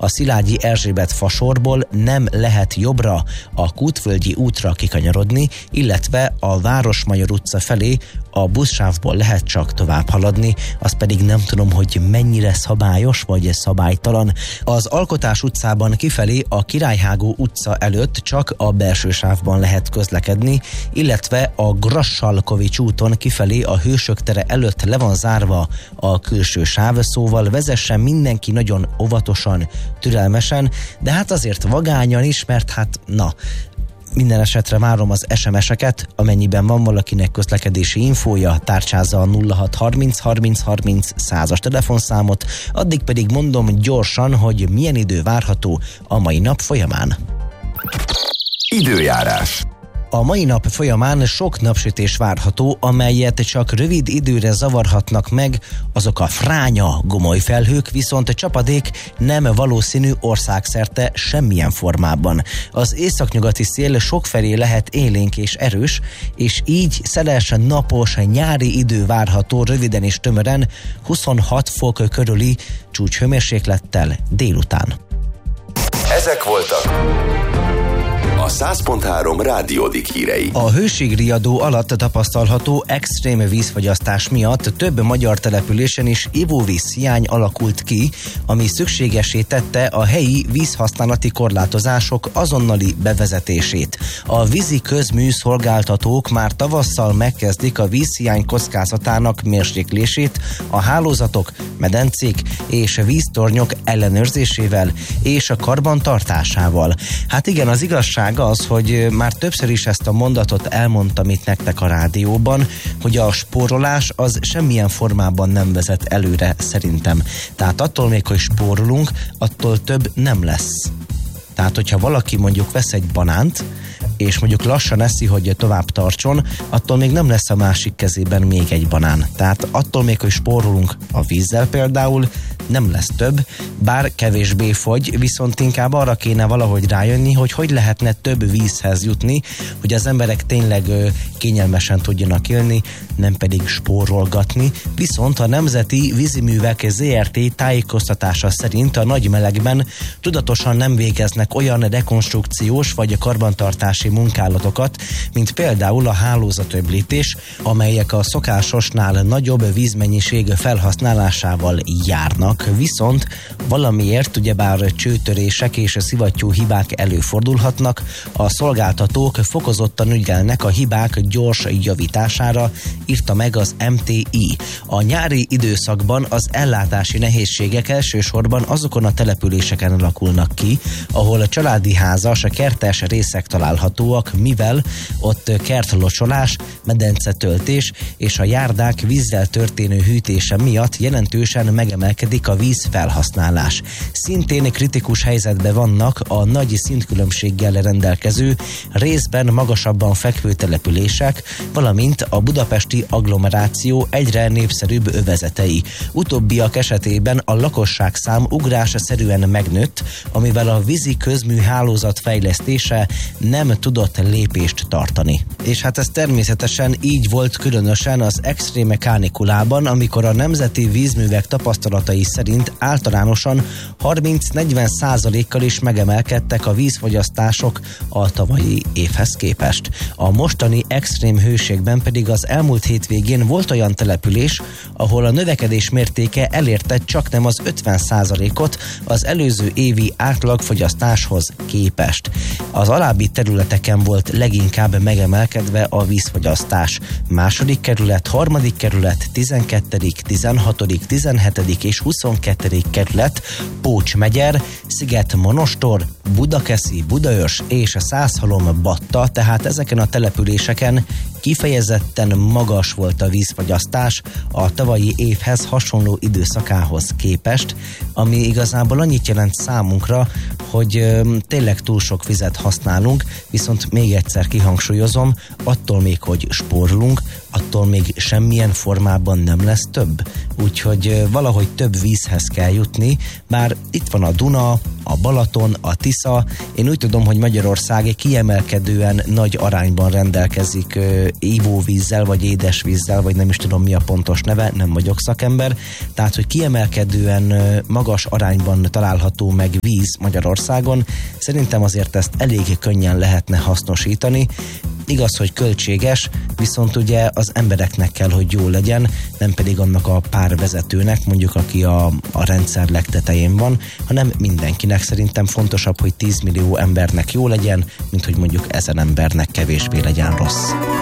A Szilágyi Erzsébet fasorból nem lehet jobbra a Kútvölgyi útra kikanyarodni, illetve a Városmajor utca felé a buszsávból lehet csak tovább haladni, az pedig nem tudom, hogy mennyire szabályos vagy szabálytalan. Az Alkotás utcában kifelé a Királyhágó utca előtt csak a belső sávban lehet közlekedni, illetve a Grassalkovics úton kifelé a Hősök tere előtt le van zárva a külső sáv, szóval vezessen mindenki nagyon óvatosan, türelmesen, de hát azért vagányan is, mert minden esetre várom az SMS-eket, amennyiben van valakinek közlekedési infója, tárcsázza a 0630 30 30 100-as telefonszámot, addig pedig mondom gyorsan, hogy milyen idő várható a mai nap folyamán. Időjárás. A mai nap folyamán sok napsütés várható, amelyet csak rövid időre zavarhatnak meg azok a fránya gomolyfelhők, viszont csapadék nem valószínű országszerte semmilyen formában. Az északnyugati szél sokfelé lehet élénk és erős, és így szeles, napos, nyári idő várható röviden és tömören 26 fok körüli csúcshőmérséklettel délután. Ezek voltak a 100.3 Rádiódik hírei. A hőségriadó alatt tapasztalható extrém vízfogyasztás miatt több magyar településen is ivóvízhiány alakult ki, ami szükségessé tette a helyi vízhasználati korlátozások azonnali bevezetését. A vízi közműszolgáltatók már tavasszal megkezdik a vízhiány kockázatának mérséklését a hálózatok, medencék és víztornyok ellenőrzésével és a karbantartásával. Hát igen, az igazság az, hogy már többször is ezt a mondatot elmondtam itt nektek a rádióban, hogy a spórolás az semmilyen formában nem vezet előre szerintem. Tehát attól még, hogy spórolunk, attól több nem lesz. Tehát, hogyha valaki mondjuk vesz egy banánt, és mondjuk lassan eszi, hogy tovább tartson, attól még nem lesz a másik kezében még egy banán. Tehát attól még, hogy spórolunk a vízzel például, nem lesz több, bár kevésbé fogy, viszont inkább arra kéne valahogy rájönni, hogy lehetne több vízhez jutni, hogy az emberek tényleg kényelmesen tudjanak élni, nem pedig spórolgatni. Viszont a Nemzeti Víziművek ZRT tájékoztatása szerint a nagy melegben tudatosan nem végeznek olyan rekonstrukciós vagy karbantartási munkálatokat, mint például a hálózatöblítés, amelyek a szokásosnál nagyobb vízmennyiség felhasználásával járnak. Viszont valamiért ugyebár csőtörések és szivattyú hibák előfordulhatnak, a szolgáltatók fokozottan ügyelnek a hibák gyors javítására, írta meg az MTI. A nyári időszakban az ellátási nehézségek elsősorban azokon a településeken alakulnak ki, ahol a családi házas, kertes részek találhatóak, mivel ott kertlocsolás, medencetöltés és a járdák vízzel történő hűtése miatt jelentősen megemelkedik a vízfelhasználás. Szintén kritikus helyzetben vannak a nagy szintkülönbséggel rendelkező, részben magasabban fekvő települések, valamint a budapesti agglomeráció egyre népszerűbb övezetei. Utóbbiak esetében a lakosságszám ugrásszerűen megnőtt, amivel a vízi közmű hálózat fejlesztése nem tudott lépést tartani. És hát ez természetesen így volt különösen az extrém kánikulában, amikor a Nemzeti Vízművek tapasztalatai szerint általánosan 30-40%-kal is megemelkedtek a vízfogyasztások a tavalyi évhez képest. A mostani extrém hőségben pedig az elmúlt hétvégén volt olyan település, ahol a növekedés mértéke elérte csaknem az 50%-ot az előző évi átlagfogyasztáshoz képest. Az alábbi területeken volt leginkább megemelkedve a vízfogyasztás. Második kerület, harmadik kerület, 12., 16., 17. és 22. kerület, Pócs-megyer, Sziget-Monostor, Budakeszi, Budaörs és Szászhalom-Batta, tehát ezeken a településeken kifejezetten magas volt a vízfogyasztás a tavalyi évhez hasonló időszakához képest, ami igazából annyit jelent számunkra, hogy tényleg túl sok vizet használunk, viszont még egyszer kihangsúlyozom, attól még, hogy spórolunk, attól még semmilyen formában nem lesz több. Úgyhogy valahogy több vízhez kell jutni, bár itt van a Duna, a Balaton, a Tisza. Én úgy tudom, hogy Magyarország kiemelkedően nagy arányban rendelkezik ivóvízzel, vagy édesvízzel, vagy nem is tudom mi a pontos neve, nem vagyok szakember. Tehát, hogy kiemelkedően magas arányban található meg víz Magyarországon, szerintem azért ezt elég könnyen lehetne hasznosítani. Igaz, hogy költséges, viszont ugye az embereknek kell, hogy jó legyen, nem pedig annak a pár vezetőnek, mondjuk aki a rendszer legtetején van, hanem mindenkinek. Szerintem fontosabb, hogy 10 millió embernek jó legyen, mint hogy mondjuk 1000 embernek kevésbé legyen rossz.